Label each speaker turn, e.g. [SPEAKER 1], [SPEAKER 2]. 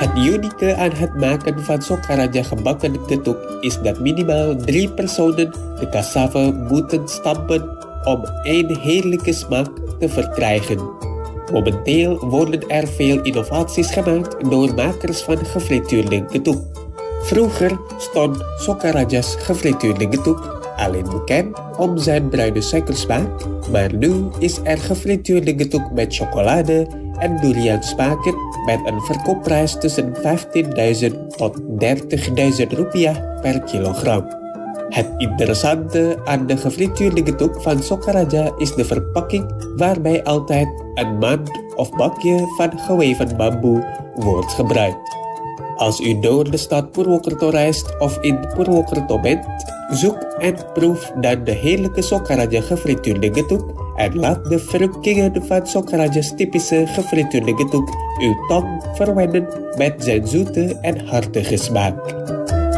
[SPEAKER 1] Het unieke aan het maken van Sokaraja gebakken getuk is dat minimaal 3 personen de cassave moeten stampen om een heerlijke smaak te verkrijgen. Momenteel worden er veel innovaties gemaakt door makers van gefrituurde getuk. Vroeger stond Sokaraja's gefrituurde getuk alleen bekend om zijn bruine suikersmaak, maar nu is er gefrituurde getuk met chocolade en durian smaken met een verkoopprijs tussen 15.000 tot 30.000 rupiah per kilogram. Het interessante aan de gefrituurde getuk van Sokaraja is de verpakking waarbij altijd een mand of bakje van geweven bamboe wordt gebruikt. Als u door de stad Purwokerto reist of in Purwokerto bent, zoek en proef dan de heerlijke Sokaraja gefrituurde getuk en laat de verrukkingen van Sokaraja's typische gefrituurde getuk uw tong verwennen met zijn zoete en hartige smaak.